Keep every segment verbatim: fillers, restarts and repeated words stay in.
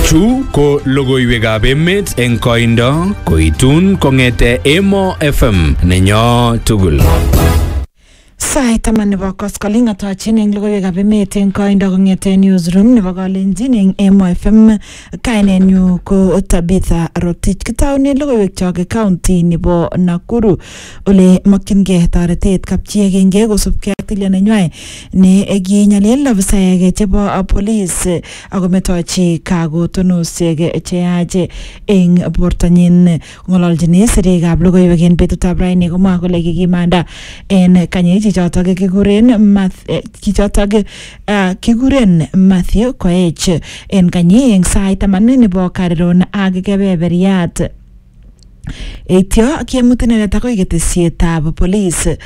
Chu ko logoiwekab emet eng koindo koitun kong'ete Emo F M nenyo tugul. Sait taman nebo koskoling atochin eng logoiwekab emet eng koindo kong'ete newsroom nebo Kalenjin eng Emo F M. Kainenyu ko Tabitha Rotich. Kitaune logoiwek choge county nebo Nakuru ole makchingei toretet kapchi agenge kosubkei ak tilya nenywa ne kinyalil afisaek chebo police ako metochi kagotonosiek cheyache eng bortonyin. Ng'ololjini sirikab logoiwek eng betutab raini komwa kole kikimanda en kanyeji chichotok kikuren chichotok kikuren Matthew Koech en kanyi eng sait taman nebo kariron ak kebeberiat. Eityo kemut inendet akoi ketesietab police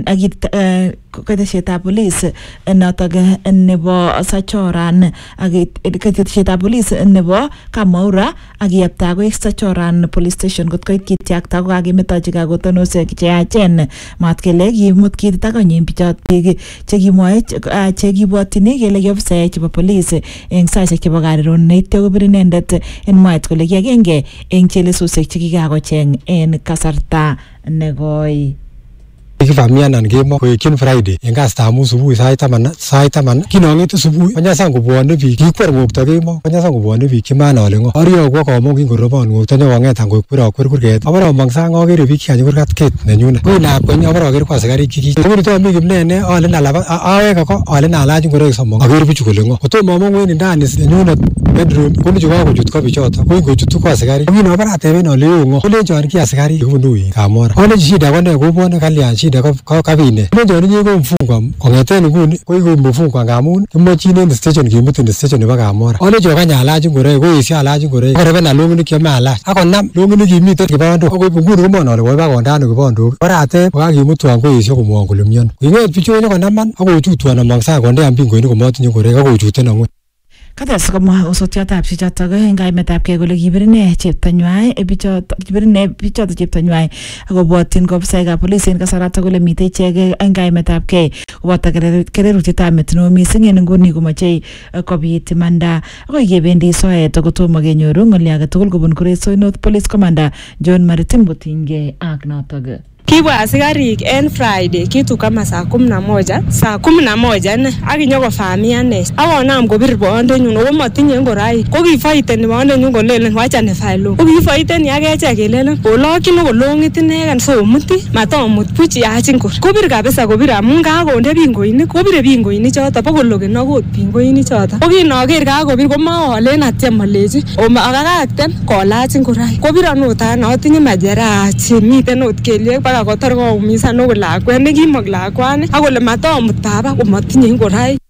ak ketesietab police notok nebo Sachoran ak ketesietab police nebo Kamaura ak kiyapta akoi Sachoran police station kot koit kityakta ko kakimetochi kagotonosiek cheyachen. Mat kele kimut kitit akonyi bichotok chekimwoe chekibwotyin kele kiofisayek chebo police eng saisiek chebo kariron neityo kobir inendet en mwaet kole ki agenge eng chelesosiek chekikakocheng en kasarta negoi. Kifahamianan kemo koekin Friday en kastab mut subui sait taman sait taman kinong'etu subui konyasan kobwone biik kikwer ng'okto kemo konyasan kobwone biik chemana ole ng'o oriokwo komong kingorobon ng'okto nyokong'etan kokwer kurget abara omong sang akere biik chekanye kurgat ket nenyunet koi lakweny abara aker ko asikarik chiki koni tomi kimnene ale nalaba awek ako ale nalach ngoroik somok aker bichu kole ng'o kotomo among'u en ndani nenyunet bedroom koni chukakochut ko bichoto koi kochutu ko asikarik kino abara ateben ale yo ng'o kolenjon ki asikarik kibunu wi Kamora ale shida ko ne kobwone kalyan shida ko kabine lenjon inye ko mfungwa kong'eten nguni koi ko mfungwa ngamun kimochin en station kimutin station nebo Kamora ale jo kanya alach ngoroik ko isio alach ngoroik koreben longinik kiame alach akonam longinik kimiten kibandok akoi nguni komon ale koiba kondano kibandok orate kokakimutwan ko isio komwon kole mion king'et bichu konyokonaman akochutwan among sang kondean pingoinik komotinye ngoroik akochuten ang'wen. Kates komwa usotiotab chichotok eng kaimetab kei kole kibir ine cheptanywa bichotok kibir ine bichotok cheptanywa akobwotyin kofisaekab police en kasaratok kole mitei ichek eng kaimetab kei koboto kererutietab met neo mising en nguni komochei kobit imanda akoi kebendi soet kotomo kenyoru ng'oli age tugul kobun Kuresoi North Police Commander John Maritim kotinygei ak notok. Kibwa asikarik en Friday kitu kama saa kumi na moja saa kumi na moja ne akinyokofahamiane akonam kobir bondenyun ako motinye ngoroik ko kifaiten bondenyun kolelen wacha ne failo ko kifaiten yakechek kelelen kolokyin kolongit ineken so muti matomut buch yachin kor kobir kabisa kobir amun kakonde pingoinik kobire pingoinik choto bokologen akot pingoinik choto ko kinoker kakobir komaalen atyem alechi akakakten kolach ngoroik kobiron ot ana atinye majeraha chemiten ot kelyek kotar koumisan okot lakwet nekimok lakwani akole matomut baba komatinye ngoroik.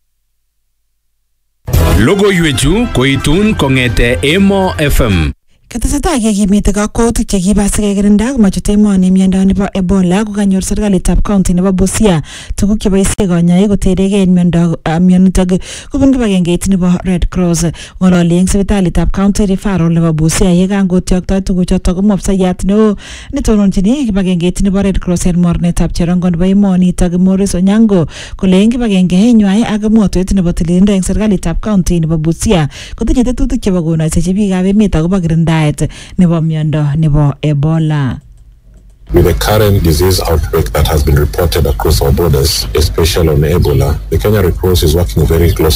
Logoiwechu koitun kong'ete Emo F M. Katesetai kekimite kakwautik chekiba sikekirinda komachut emoni miondo nebo Ebola kokanyor serikalitab county nebo Busia tuguk cheboisie konyoik koteregei miondo mionitok kobun kibagengeit nebo Red Cross. Ng'ololi eng sipitalitab county referral nebo Busia yekangotyokto tuguchotok ko mofsayat neo netononjini kibagengeit nebo Red Cross en mornetab cherongo nebo emonitok Morris Onyango kole eng kibagenge nywa ak motwet nebo tililindo eng serikalitab county nebo Busia kotinye tetutik chebo konoisechi biikab emet akobo kirinda nebo miondo nebo Ebola. With the current disease outbreak that has been reported across our borders, especially on Ebola, the Kenya Red Cross is working very closely